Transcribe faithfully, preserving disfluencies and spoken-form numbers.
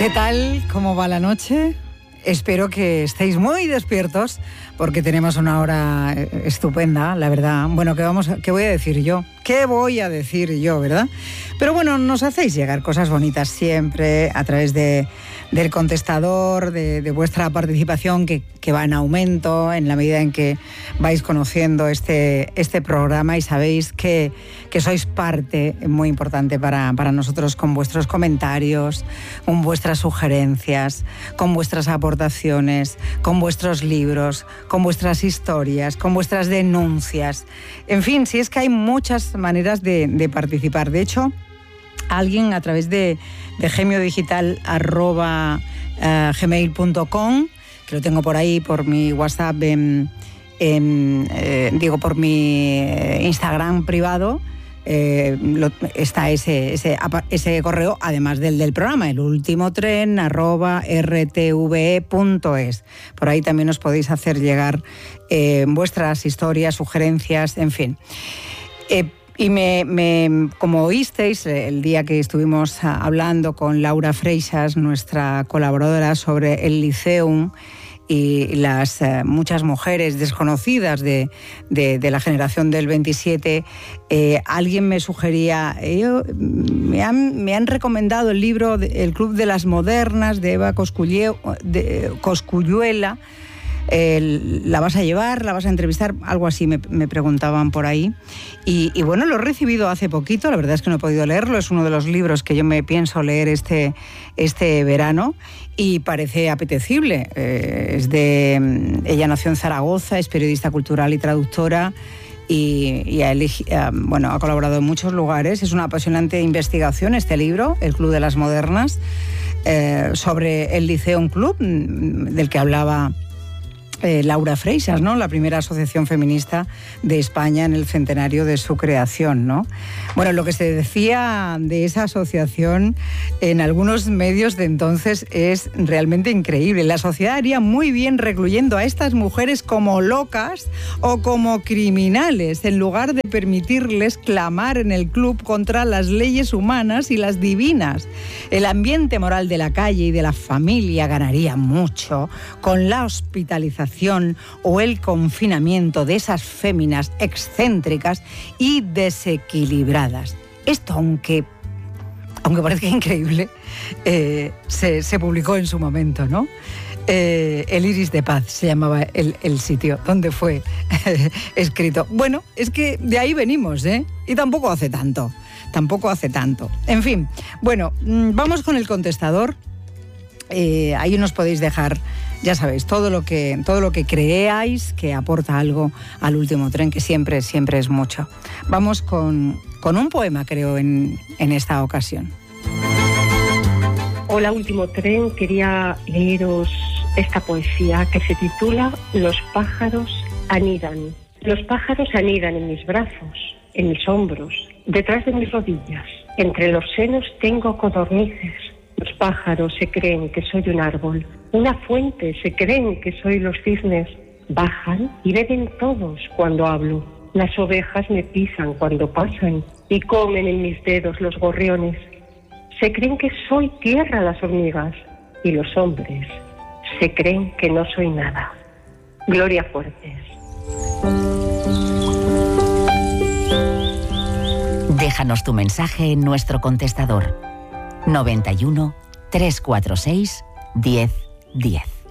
¿Qué tal? ¿Cómo va la noche? Espero que estéis muy despiertos porque tenemos una hora estupenda, la verdad. Bueno, ¿qué, vamos a, ¿qué voy a decir yo? ¿Qué voy a decir yo, verdad? Pero bueno, nos hacéis llegar cosas bonitas siempre a través de, del contestador, de, de vuestra participación que, que va en aumento en la medida en que vais conociendo este, este programa y sabéis que, que sois parte muy importante para, para nosotros con vuestros comentarios, con vuestras sugerencias, con vuestras aportaciones, con vuestros libros, con vuestras historias, con vuestras denuncias. En fin, si es que hay muchas maneras de, de participar. De hecho, alguien a través de, de gemiodigital arroba uh, gmail punto com, que lo tengo por ahí, por mi WhatsApp, en, en, eh, digo, por mi Instagram privado, eh, lo, está ese, ese, ese correo, además del del programa, el último tren arroba rtve punto es. Por ahí también os podéis hacer llegar eh, vuestras historias, sugerencias, en fin. Eh, Y me, me, como oísteis el día que estuvimos hablando con Laura Freixas, nuestra colaboradora, sobre el Liceum y las eh, muchas mujeres desconocidas de, de, de la generación del veintisiete, eh, alguien me sugería, eh, me, han, me han recomendado el libro El Club de las Modernas de Eva Cosculluela. Eh, ¿La vas a llevar? ¿La vas a entrevistar? Algo así me, me preguntaban por ahí. Y, y bueno, lo he recibido hace poquito, la verdad es que no he podido leerlo, es uno de los libros que yo me pienso leer este, este verano y parece apetecible. Eh, es de, ella nació en Zaragoza, es periodista cultural y traductora y, y ha, elegi, eh, bueno, ha colaborado en muchos lugares. Es una apasionante investigación este libro, El Club de las Modernas, eh, sobre el Liceum Club, del que hablaba Eh, Laura Freixas, ¿no? La primera asociación feminista de España en el centenario de su creación, ¿no? Bueno, lo que se decía de esa asociación en algunos medios de entonces es realmente increíble. La sociedad haría muy bien recluyendo a estas mujeres como locas o como criminales, en lugar de permitirles clamar en el club contra las leyes humanas y las divinas. El ambiente moral de la calle y de la familia ganaría mucho con la hospitalización o el confinamiento de esas féminas excéntricas y desequilibradas. Esto, aunque, aunque parezca increíble, eh, se, se publicó en su momento, ¿no? Eh, El Iris de Paz se llamaba el, el sitio donde fue eh, escrito. Bueno, es que de ahí venimos, ¿eh? Y tampoco hace tanto, tampoco hace tanto. En fin, bueno, vamos con el contestador. Eh, ahí nos podéis dejar, ya sabéis, todo lo que todo lo que creáis que aporta algo al último tren, que siempre, siempre es mucho. Vamos con, con un poema, creo, en, en esta ocasión. Hola, último tren. Quería leeros esta poesía que se titula Los pájaros anidan. Los pájaros anidan en mis brazos, en mis hombros, detrás de mis rodillas. Entre los senos tengo codornices. Los pájaros se creen que soy un árbol, una fuente, se creen que soy los cisnes. Bajan y beben todos cuando hablo. Las ovejas me pisan cuando pasan y comen en mis dedos los gorriones. Se creen que soy tierra las hormigas y los hombres se creen que no soy nada. Gloria Fuertes. Déjanos tu mensaje en nuestro contestador noventa y uno, trescientos cuarenta y seis, diez, diez.